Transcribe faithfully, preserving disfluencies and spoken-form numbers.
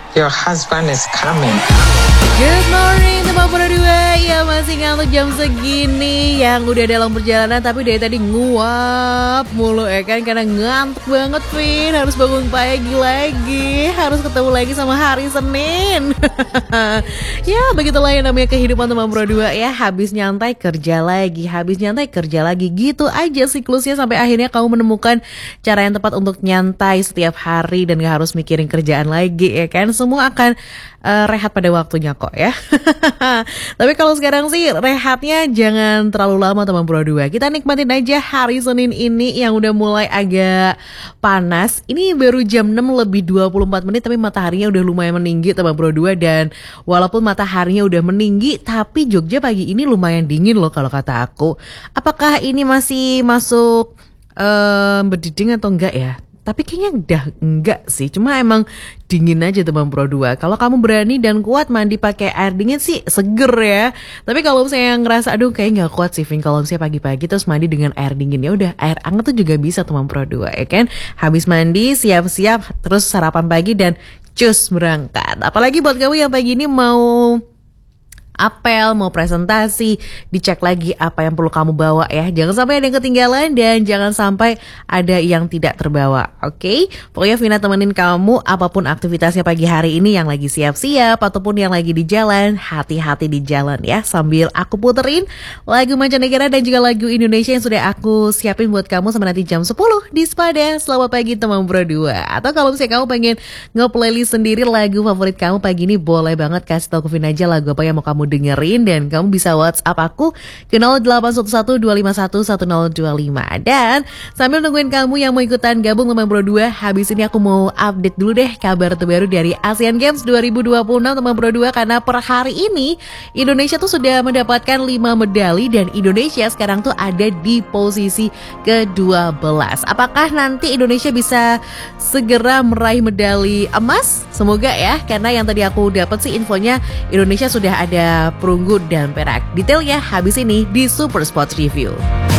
Your husband is coming. Good morning teman berdua. Ya masih ngantuk jam segini, yang udah dalam perjalanan tapi dari tadi nguap mulu ya kan, karena ngantuk banget Vin. Harus bangun pagi lagi, harus ketemu lagi sama hari Senin. Ya begitulah yang namanya kehidupan teman berdua ya. Habis nyantai kerja lagi, habis nyantai kerja lagi, gitu aja siklusnya sampai akhirnya kamu menemukan cara yang tepat untuk nyantai setiap hari dan gak harus mikirin kerjaan lagi ya kan. Semua akan uh, rehat pada waktunya kok ya. Tapi kalau sekarang sih rehatnya jangan terlalu lama teman berdua. Kita nikmatin aja hari Senin ini yang udah mulai agak panas. Ini baru jam enam lebih dua puluh empat menit tapi mataharinya udah lumayan meninggi teman berdua. Dan walaupun mataharinya udah meninggi, tapi Jogja pagi ini lumayan dingin loh kalau kata aku. Apakah ini masih masuk um, berdiding atau enggak ya? Tapi kayaknya udah enggak sih, cuma emang dingin aja teman Pro dua. Kalau kamu berani dan kuat mandi pakai air dingin sih seger ya. Tapi kalau saya ngerasa aduh kayak nggak kuat sih Vin, kalau saya pagi-pagi terus mandi dengan air dingin, ya udah air hangat tuh juga bisa teman Pro dua ya kan. Habis mandi siap-siap terus sarapan pagi dan cus berangkat. Apalagi buat kamu yang pagi ini mau apel, mau presentasi, dicek lagi apa yang perlu kamu bawa ya. Jangan sampai ada yang ketinggalan dan jangan sampai ada yang tidak terbawa. Oke, okay? Pokoknya Vina temenin kamu apapun aktivitasnya pagi hari ini, yang lagi siap-siap ataupun yang lagi di jalan, hati-hati di jalan ya. Sambil aku puterin lagu mancanegara dan juga lagu Indonesia yang sudah aku siapin buat kamu sampai nanti jam sepuluh di Spada. Selamat pagi teman Pro dua. Atau kalau misalnya kamu pengen nge-playlist sendiri lagu favorit kamu pagi ini, boleh banget kasih tau ke Vina aja lagu apa yang mau kamu dengerin, dan kamu bisa WhatsApp aku ke nol delapan satu satu dua lima satu satu nol dua lima. Dan sambil nungguin kamu yang mau ikutan gabung teman Pro dua, habis ini aku mau update dulu deh kabar terbaru dari Asian Games dua ribu dua puluh enam teman Pro dua, karena per hari ini Indonesia tuh sudah mendapatkan lima medali dan Indonesia sekarang tuh ada di posisi ke dua belas. Apakah nanti Indonesia bisa segera meraih medali emas? Semoga ya, karena yang tadi aku dapat sih infonya Indonesia sudah ada perunggu dan perak. Detailnya habis ini di Super Sports Review.